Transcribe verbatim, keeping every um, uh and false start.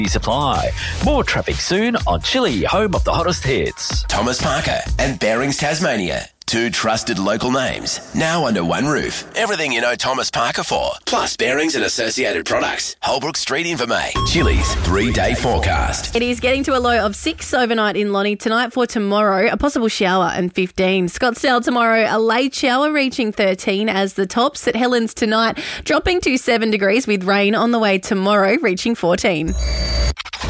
Supply. More traffic soon on Chili, home of the hottest hits. Thomas Parker and Bearings Tasmania. Two trusted local names, now under one roof. Everything you know Thomas Parker for, plus Bearings and associated products. Holbrook Street in Vermey. Chili's three-day forecast. It is getting to a low of six overnight in Lonnie. Tonight for tomorrow, a possible shower and fifteen. Scottsdale tomorrow, a late shower reaching thirteen as the tops. St Helens tonight dropping to seven degrees with rain on the way tomorrow reaching fourteen.